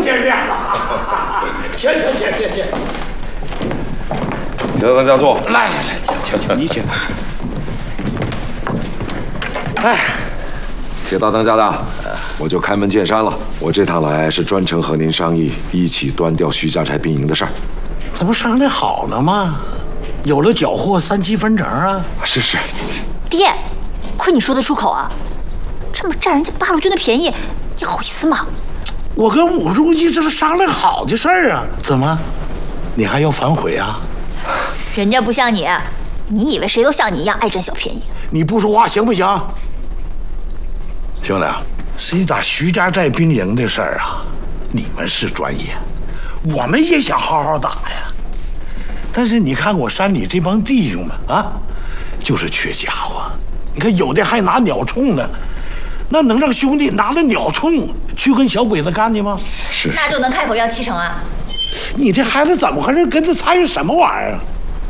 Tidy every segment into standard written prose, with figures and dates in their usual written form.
见面了。请。 铁大当家坐。 来，请，你请。哎， 铁大当家的，我就开门见山了。我这趟来是专程和您商议一起端掉徐家寨兵营的事儿。 这不商量好了吗？有了缴获3七分成啊！ 是。 爹，亏你说得出口啊！这么占人家八路军的便宜，你好意思吗？ 我跟武书记这是商量好的事儿啊！怎么，你还要反悔啊？ 人家不像你，你以为谁都像你一样爱占小便宜？ 你不说话行不行？兄弟，谁打徐家寨兵营的事儿啊，你们是专业，我们也想好好打呀。但是你看我山里这帮弟兄们啊，就是缺家伙。你看有的还拿鸟铳呢，那能让兄弟拿着鸟铳去跟小鬼子干去吗？ 是。 那就能开口要7成啊？ 你这孩子怎么回事？跟他参与什么玩意儿？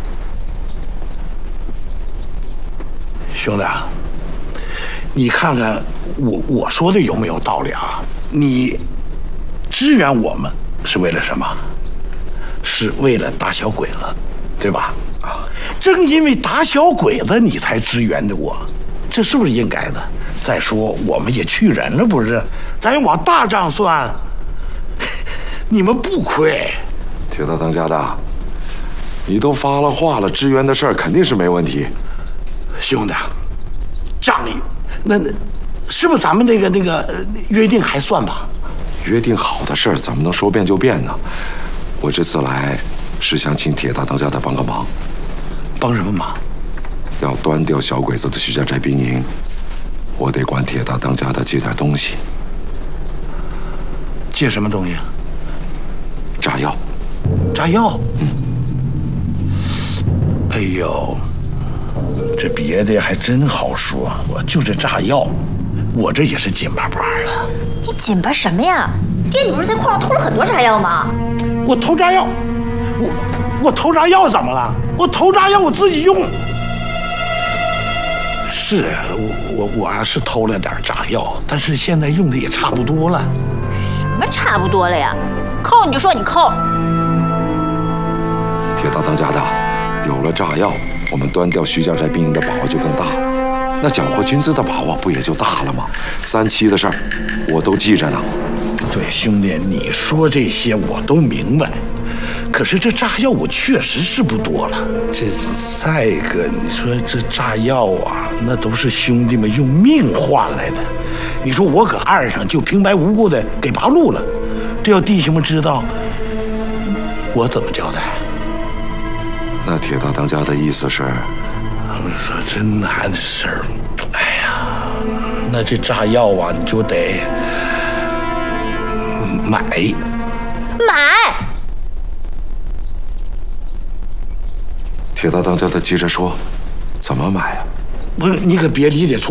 兄弟啊，你看看我说的有没有道理啊？你支援我们是为了什么？是为了打小鬼子，对吧？啊，正因为打小鬼子，你才支援的我，这是不是应该的？再说我们也去人了，不是？咱要往大账算，你们不亏。 铁大当家的，你都发了话了，支援的事儿肯定是没问题。 兄弟，仗义，那是不是咱们那个约定还算吧？ 约定好的事儿怎么能说变就变呢？我这次来是想请铁大当家的帮个忙。 帮什么忙？ 要端掉小鬼子的徐家寨兵营，我得管铁大当家的借点东西。 借什么东西？ 炸药。 炸药？哎呦，这别的还真好说，我就这炸药，我这也是紧巴巴的。 你紧巴什么呀？爹，你不是在矿上偷了很多炸药吗？ 我偷炸药，我偷炸药怎么了？我偷炸药我自己用。是我是偷了点炸药，但是现在用的也差不多了。 什么差不多了呀？抠你就说你抠。 铁大当家的，有了炸药，我们端掉徐家寨兵营的把握就更大，那缴获军资的把握不也就大了吗？3期的事儿，我都记着呢。 对，兄弟，你说这些我都明白，可是这炸药我确实是不多了。这再一个，你说这炸药啊，那都是兄弟们用命换来的。你说我搁岸上就平白无故的给八路了，这要弟兄们知道，我怎么交代？ 那铁大当家的意思是？ 我说真难事儿，哎呀，那这炸药啊，你就得买。 铁大当家的接着说：“怎么买啊？” 不是，你可别理解错。